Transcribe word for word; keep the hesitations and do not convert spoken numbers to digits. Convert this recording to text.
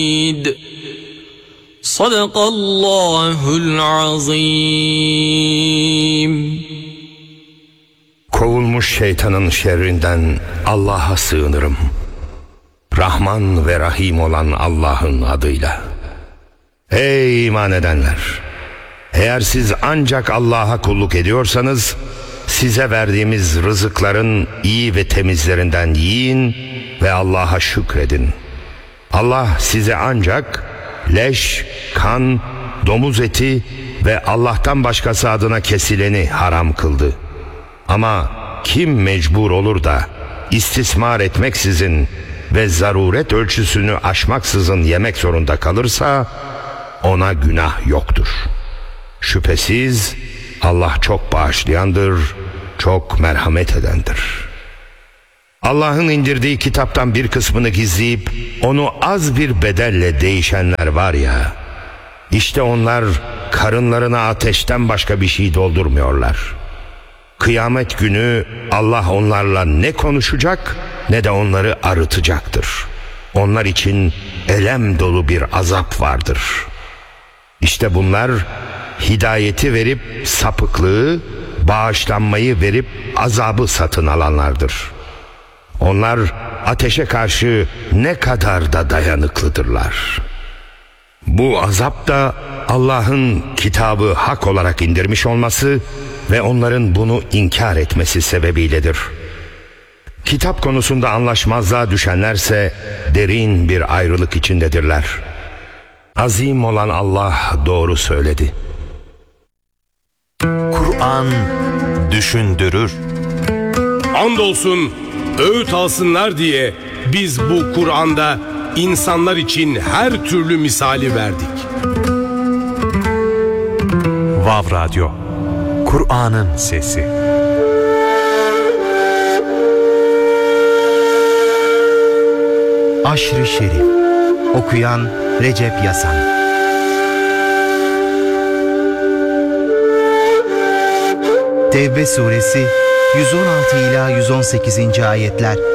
Sadakallahul azim. Kovulmuş şeytanın şerrinden Allah'a sığınırım. Rahman ve Rahim olan Allah'ın adıyla. Ey iman edenler! Eğer siz ancak Allah'a kulluk ediyorsanız, size verdiğimiz rızıkların iyi ve temizlerinden yiyin ve Allah'a şükredin. Allah size ancak leş, kan, domuz eti ve Allah'tan başkası adına kesileni haram kıldı. Ama kim mecbur olur da istismar etmeksizin ve zaruret ölçüsünü aşmaksızın yemek zorunda kalırsa ona günah yoktur. Şüphesiz Allah çok bağışlayandır, çok merhamet edendir. Allah'ın indirdiği kitaptan bir kısmını gizleyip onu az bir bedelle değişenler var ya, işte onlar karınlarına ateşten başka bir şey doldurmuyorlar. Kıyamet günü Allah onlarla ne konuşacak ne de onları arıtacaktır. Onlar için elem dolu bir azap vardır. İşte bunlar hidayeti verip sapıklığı, bağışlanmayı verip azabı satın alanlardır. Onlar ateşe karşı ne kadar da dayanıklıdırlar. Bu azap da Allah'ın kitabı hak olarak indirmiş olması ve onların bunu inkar etmesi sebebiyledir. Kitap konusunda anlaşmazlığa düşenlerse derin bir ayrılık içindedirler. Azim olan Allah doğru söyledi. Kur'an düşündürür. Andolsun öğüt alsınlar diye biz bu Kur'an'da insanlar için her türlü misali verdik. Vav Radyo, Kur'an'ın sesi. Aşr-ı Şerif. Okuyan Recep Yasan. Tevbe suresi yüz on altı ila yüz on sekizinci ayetler.